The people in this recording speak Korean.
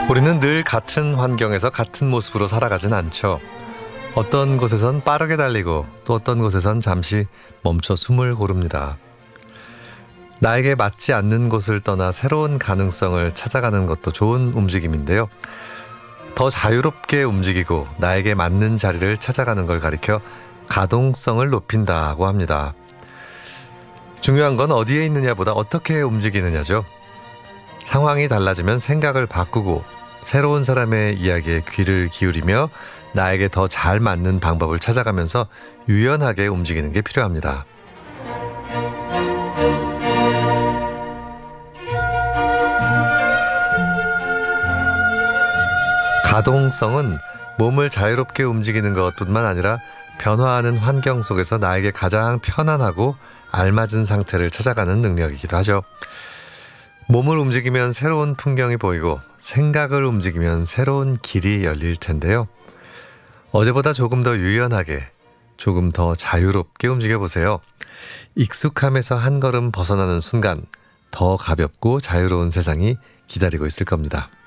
우리는 늘 같은 환경에서 같은 모습으로 살아가진 않죠. 어떤 곳에선 빠르게 달리고 또 어떤 곳에선 잠시 멈춰 숨을 고릅니다. 나에게 맞지 않는 곳을 떠나 새로운 가능성을 찾아가는 것도 좋은 움직임인데요. 더 자유롭게 움직이고 나에게 맞는 자리를 찾아가는 걸 가리켜 가동성을 높인다고 합니다. 중요한 건 어디에 있느냐보다 어떻게 움직이느냐죠. 상황이 달라지면 생각을 바꾸고 새로운 사람의 이야기에 귀를 기울이며 나에게 더 잘 맞는 방법을 찾아가면서 유연하게 움직이는 게 필요합니다. 가동성은 몸을 자유롭게 움직이는 것뿐만 아니라 변화하는 환경 속에서 나에게 가장 편안하고 알맞은 상태를 찾아가는 능력이기도 하죠. 몸을 움직이면 새로운 풍경이 보이고 생각을 움직이면 새로운 길이 열릴 텐데요. 어제보다 조금 더 유연하게, 조금 더 자유롭게 움직여보세요. 익숙함에서 한 걸음 벗어나는 순간 더 가볍고 자유로운 세상이 기다리고 있을 겁니다.